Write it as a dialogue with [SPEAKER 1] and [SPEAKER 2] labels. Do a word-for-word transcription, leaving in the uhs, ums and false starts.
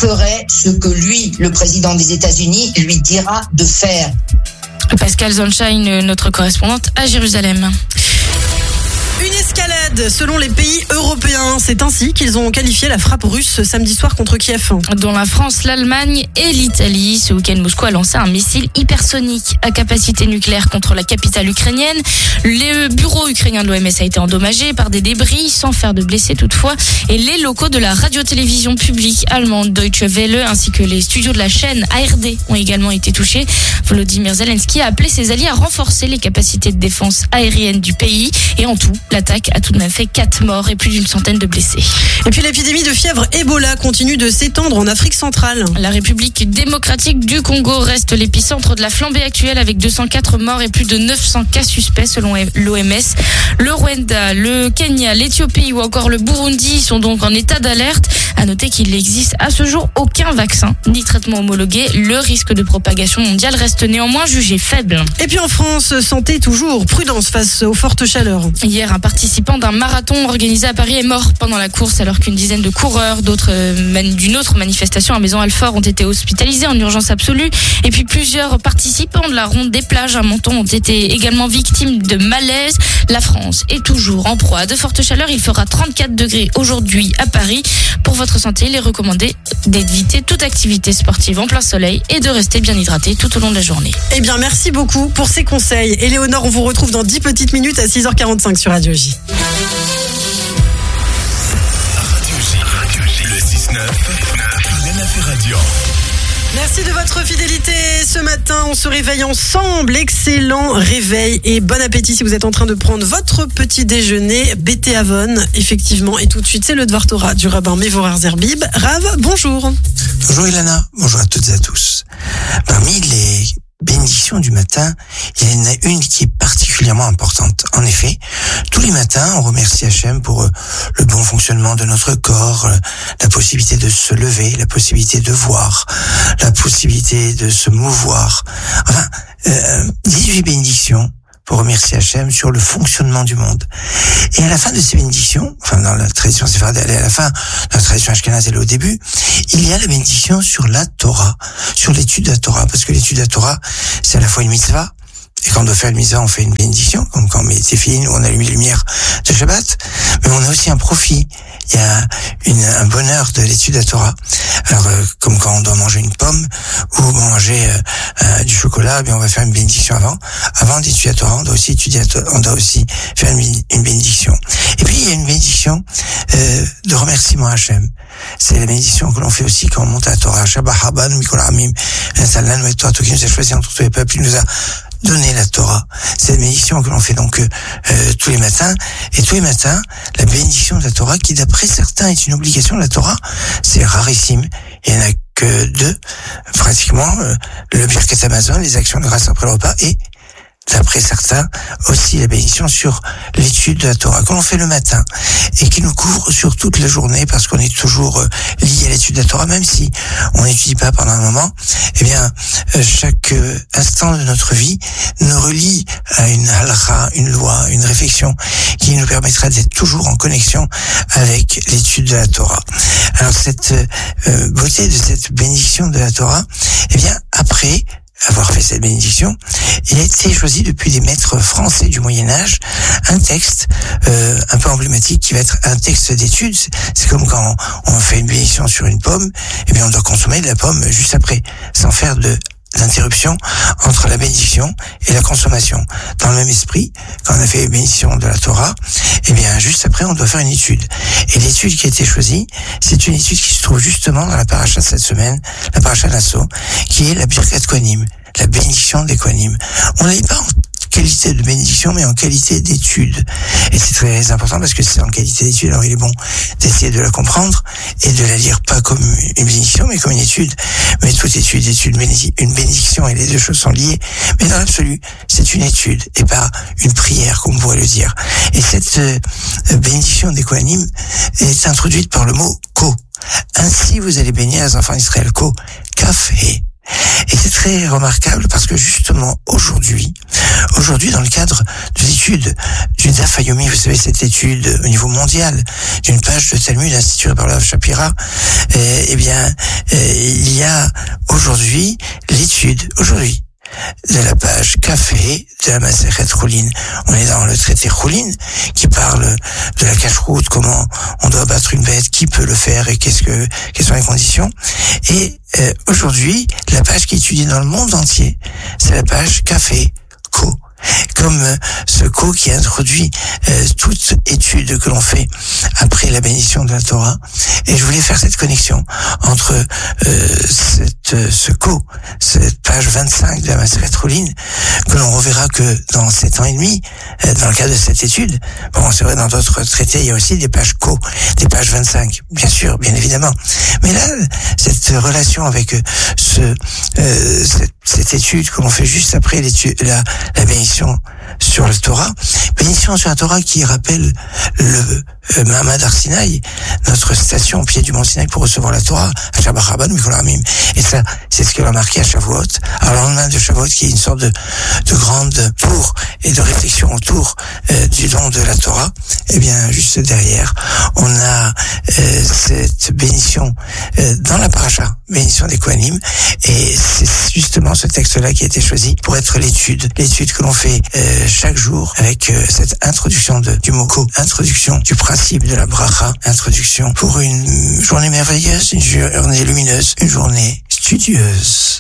[SPEAKER 1] ferait ce que lui, le président des États-Unis, lui dira de faire.
[SPEAKER 2] Pascal Zonshine, notre correspondante à Jérusalem.
[SPEAKER 3] Une escalade selon les pays européens. C'est ainsi qu'ils ont qualifié la frappe russe ce samedi soir contre Kiev.
[SPEAKER 2] Dont la France, l'Allemagne et l'Italie. Ce week-end, Moscou a lancé un missile hypersonique à capacité nucléaire contre la capitale ukrainienne. Le bureau ukrainien de l'O M S a été endommagé par des débris, sans faire de blessés toutefois. Et les locaux de la radio-télévision publique allemande Deutsche Welle ainsi que les studios de la chaîne A R D ont également été touchés. Volodymyr Zelensky a appelé ses alliés à renforcer les capacités de défense aérienne du pays. Et en tout, l'attaque a tout de même fait quatre morts et plus d'une centaine de blessés.
[SPEAKER 3] Et puis l'épidémie de fièvre Ebola continue de s'étendre en Afrique centrale.
[SPEAKER 2] La République démocratique du Congo reste l'épicentre de la flambée actuelle avec deux cent quatre morts et plus de neuf cents cas suspects selon l'O M S. Le Rwanda, le Kenya, l'Éthiopie ou encore le Burundi sont donc en état d'alerte. À noter qu'il n'existe à ce jour aucun vaccin ni traitement homologué. Le risque de propagation mondiale reste néanmoins jugé faible.
[SPEAKER 3] Et puis en France, santé toujours, prudence face aux fortes chaleurs.
[SPEAKER 2] Hier, un participant d'un marathon organisé à Paris est mort pendant la course alors qu'une dizaine de coureurs d'autres, euh, d'une autre manifestation à Maison-Alfort ont été hospitalisés en urgence absolue. Et puis plusieurs participants de la ronde des plages à Menton ont été également victimes de malaise. La France est toujours en proie à de fortes chaleurs. Il fera trente-quatre degrés aujourd'hui à Paris. Pour votre santé, il est recommandé d'éviter toute activité sportive en plein soleil et de rester bien hydraté tout au long de la journée.
[SPEAKER 3] Eh bien, merci beaucoup pour ces conseils. Éléonore, on vous retrouve dans dix petites minutes à six heures quarante-cinq sur Radio J.
[SPEAKER 4] Radio J, Radio J, le six neuf, Lana Ferradian.
[SPEAKER 3] Merci de votre fidélité. Ce matin, on se réveille ensemble. Excellent réveil et bon appétit si vous êtes en train de prendre votre petit déjeuner. Bété Avon, effectivement. Et tout de suite, c'est le Dvar Torah du rabbin Mevorach Zerbib. Rav, bonjour.
[SPEAKER 5] Bonjour Ilana, bonjour à toutes et à tous. Parmi les bénédiction du matin, il y en a une qui est particulièrement importante. En effet, tous les matins, on remercie Hachem pour le bon fonctionnement de notre corps, la possibilité de se lever, la possibilité de voir, la possibilité de se mouvoir. Enfin, euh, dix-huit bénédictions pour remercier Hachem sur le fonctionnement du monde. Et à la fin de ces bénédictions, enfin dans la tradition séfarade, elle est à la fin, dans la tradition ashkénaze, elle est au début, il y a la bénédiction sur la Torah, sur l'étude de la Torah, parce que l'étude de la Torah, c'est à la fois une mitzvah, et quand on doit faire une mitzvah, on fait une bénédiction, comme quand on met Téfilin, où on allume les lumières de Shabbat, mais on a aussi un profit. Il y a une, un bonheur de l'étude de la Torah. Alors, euh, comme quand on doit manger une pomme ou manger euh, euh, du chocolat, eh bien on va faire une bénédiction avant. Avant d'étudier la Torah, on doit aussi étudier, on doit aussi faire une, une bénédiction. Et puis il y a une bénédiction euh, de remerciement à Hachem. C'est la bénédiction que l'on fait aussi quand on monte à la Torah. Shabbat Haban Mikol Amim, Salan et Torah, tout qui nous a choisi entre tous les peuples, il nous a donner la Torah. C'est la bénédiction que l'on fait donc euh, tous les matins. Et tous les matins, la bénédiction de la Torah, qui d'après certains est une obligation de la Torah, c'est rarissime. Il n'y en a que deux, pratiquement, euh, le Birkat Hamazon, les actions de grâce après le repas, et d'après certains, aussi la bénédiction sur l'étude de la Torah, que l'on fait le matin, et qui nous couvre sur toute la journée, parce qu'on est toujours euh, lié à l'étude de la Torah, même si on n'étudie pas pendant un moment. Eh bien, euh, chaque euh, instant de notre vie nous relie à une halakha, une loi, une réflexion, qui nous permettra d'être toujours en connexion avec l'étude de la Torah. Alors, cette euh, beauté de cette bénédiction de la Torah, eh bien, après avoir fait cette bénédiction, il a été choisi depuis des maîtres français du Moyen-Âge un texte euh, un peu emblématique qui va être un texte d'étude. C'est comme quand on fait une bénédiction sur une pomme, et bien on doit consommer de la pomme juste après, sans faire de l'interruption entre la bénédiction et la consommation. Dans le même esprit, quand on a fait la bénédiction de la Torah, eh bien, juste après, on doit faire une étude. Et l'étude qui a été choisie, c'est une étude qui se trouve justement dans la paracha de cette semaine, la paracha Nasso, qui est la Birkat Kohanim, la bénédiction des Kohanim. On n'est pas en qualité de bénédiction, mais en qualité d'étude. Et c'est très important parce que c'est en qualité d'étude, alors il est bon d'essayer de la comprendre et de la lire pas comme une bénédiction, mais comme une étude. Mais toute étude est une bénédiction et les deux choses sont liées. Mais dans l'absolu, c'est une étude et pas une prière, comme on pourrait le dire. Et cette euh, bénédiction des Kohanim est introduite par le mot ko. Ainsi, vous allez bénir les enfants d'Israël. Ko, kaf, he. Et c'est très remarquable parce que justement aujourd'hui, aujourd'hui dans le cadre de l'étude du Daf Yomi, vous savez cette étude au niveau mondial d'une page de Talmud instituée par le Rav Shapira, eh, eh bien eh, il y a aujourd'hui l'étude aujourd'hui de la page Café de la Masechet Choulin. On est dans le traité Choulin qui parle de la cache-route, comment on doit battre une bête, qui peut le faire et qu'est-ce que quelles sont les conditions. Et euh, aujourd'hui, la page qui est étudiée dans le monde entier, c'est la page Café Co. Comme euh, ce co qui introduit euh, toute étude que l'on fait après la bénédiction de la Torah. Et je voulais faire cette connexion entre euh, cette, euh, ce co, cette page vingt-cinq de la Masechet Choulin, que l'on reverra que dans sept ans et demi, euh, dans le cadre de cette étude. Bon, c'est vrai, dans d'autres traités, il y a aussi des pages co, des pages vingt-cinq, bien sûr, bien évidemment. Mais là, cette relation avec euh, ce, euh, cette, cette étude que l'on fait juste après l'étude, la, la bénédiction sur la Torah, bénédiction sur la Torah qui rappelle le euh, Mahamad Har Sinaï, notre station au pied du mont Sinaï pour recevoir la Torah, à Shabbat Rabban Mikol Amim. Et ça, c'est ce qu'elle a marqué à Shavuot. Alors, le lendemain de Shavuot, qui est une sorte de, de grande tour et de réflexion autour euh, du don de la Torah, eh bien, juste derrière, on a euh, cette bénédiction euh, dans la paracha, bénédiction des Kohanim, et c'est justement ce texte-là qui a été choisi pour être l'étude, l'étude que l'on fait euh, chaque jour avec euh, cette introduction de, du mot ko, introduction du principe de la bracha, introduction pour une journée merveilleuse, une journée lumineuse, une journée studieuse.